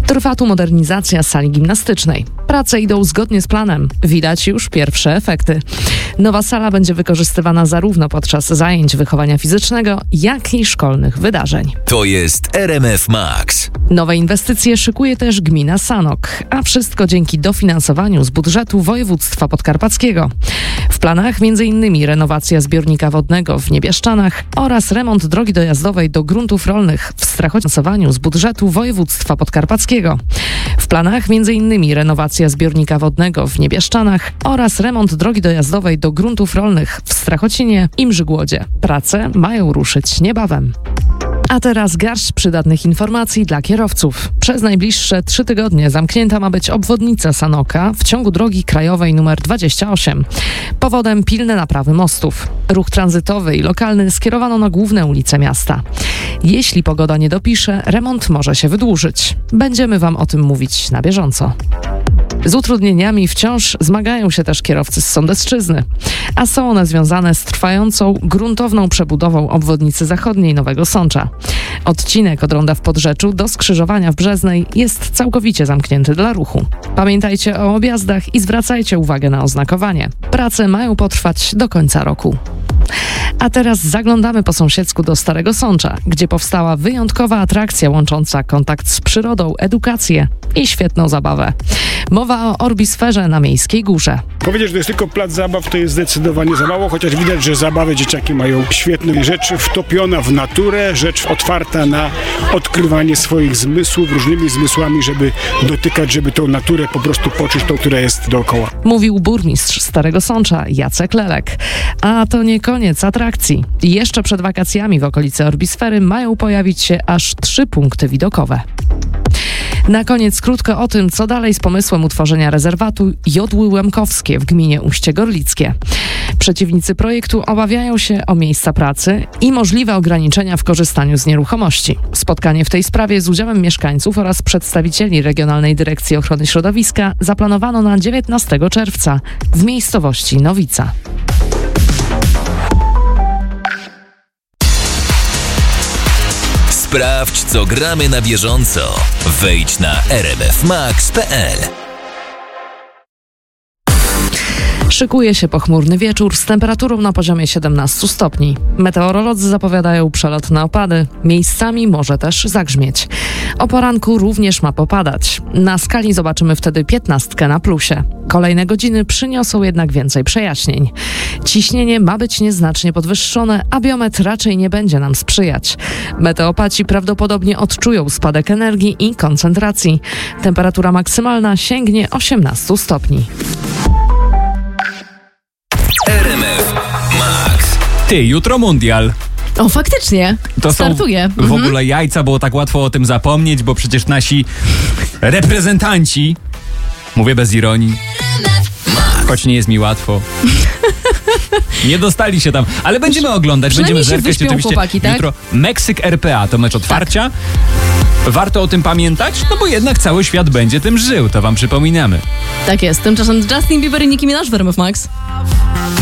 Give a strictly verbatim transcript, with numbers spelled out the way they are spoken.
Trwa tu modernizacja sali gimnastycznej. Prace idą zgodnie z planem. Widać już pierwsze efekty. Nowa sala będzie wykorzystywana zarówno podczas zajęć wychowania fizycznego, jak i szkolnych wydarzeń. To jest R M F Max. Nowe inwestycje szykuje też gmina Sanok, a wszystko dzięki dofinansowaniu z budżetu województwa podkarpackiego. W planach m.in. renowacja zbiornika wodnego w Niebieszczanach oraz remont drogi dojazdowej do gruntów rolnych w Strachocinie z budżetu województwa podkarpackiego. W planach m.in. renowacja zbiornika wodnego w Niebieszczanach oraz remont drogi dojazdowej do gruntów rolnych w Strachocinie i Mrzygłodzie. Prace mają ruszyć niebawem. A teraz garść przydatnych informacji dla kierowców. Przez najbliższe trzy tygodnie zamknięta ma być obwodnica Sanoka w ciągu drogi krajowej nr dwadzieścia osiem. Powodem pilne naprawy mostów. Ruch tranzytowy i lokalny skierowano na główne ulice miasta. Jeśli pogoda nie dopisze, remont może się wydłużyć. Będziemy Wam o tym mówić na bieżąco. Z utrudnieniami wciąż zmagają się też kierowcy z Sądecczyzny, a są one związane z trwającą gruntowną przebudową obwodnicy zachodniej Nowego Sącza. Odcinek od ronda w Podrzeczu do skrzyżowania w Brzeznej jest całkowicie zamknięty dla ruchu. Pamiętajcie o objazdach i zwracajcie uwagę na oznakowanie. Prace mają potrwać do końca roku. A teraz zaglądamy po sąsiedzku do Starego Sącza, gdzie powstała wyjątkowa atrakcja łącząca kontakt z przyrodą, edukację i świetną zabawę. Mowa o Orbisferze na Miejskiej Górze. Powiedzieć, że to jest tylko plac zabaw, to jest zdecydowanie za mało, chociaż widać, że zabawy dzieciaki mają świetne. Rzecz wtopiona w naturę, rzecz otwarta na odkrywanie swoich zmysłów, różnymi zmysłami, żeby dotykać, żeby tą naturę po prostu poczuć, tą, która jest dookoła. Mówił burmistrz Starego Sącza Jacek Lelek. A to nie koniec atrakcji. Jeszcze przed wakacjami w okolicy Orbisfery mają pojawić się aż trzy punkty widokowe. Na koniec krótko o tym, co dalej z pomysłem utworzenia rezerwatu Jodły Łemkowskie w gminie Uście Gorlickie. Przeciwnicy projektu obawiają się o miejsca pracy i możliwe ograniczenia w korzystaniu z nieruchomości. Spotkanie w tej sprawie z udziałem mieszkańców oraz przedstawicieli Regionalnej Dyrekcji Ochrony Środowiska zaplanowano na dziewiętnastego czerwca w miejscowości Nowica. Sprawdź, co gramy na bieżąco. Wejdź na r m f max kropka p l. Szykuje się pochmurny wieczór z temperaturą na poziomie siedemnaście stopni. Meteorolodzy zapowiadają przelotne opady. Miejscami może też zagrzmieć. O poranku również ma popadać. Na skali zobaczymy wtedy piętnastkę na plusie. Kolejne godziny przyniosą jednak więcej przejaśnień. Ciśnienie ma być nieznacznie podwyższone, a biometr raczej nie będzie nam sprzyjać. Meteopaci prawdopodobnie odczują spadek energii i koncentracji. Temperatura maksymalna sięgnie osiemnaście stopni. R M F Max. Ty, jutro mundial. O, faktycznie. To startuje. są w mhm. ogóle jajca, było tak łatwo o tym zapomnieć, bo przecież nasi reprezentanci, mówię bez ironii, choć nie jest mi łatwo, nie dostali się tam, ale będziemy oglądać, będziemy zerkać oczywiście chłopaki, tak? jutro. Meksyk R P A to mecz otwarcia. Tak. Warto o tym pamiętać, no bo jednak cały świat będzie tym żył, to wam przypominamy. Tak jest. Tymczasem Justin Bieber i Nicki Minaj w R M F Max.